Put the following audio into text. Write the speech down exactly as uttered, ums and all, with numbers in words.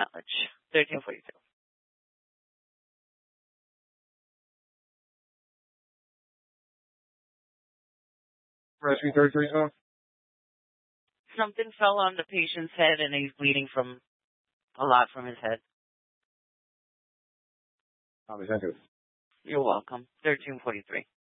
acknowledge. thirteen forty-two. Rescue thirty-three, sir. Something fell on the patient's head and he's bleeding from a lot from his head. Copy, thank you. You're welcome. thirteen forty-three.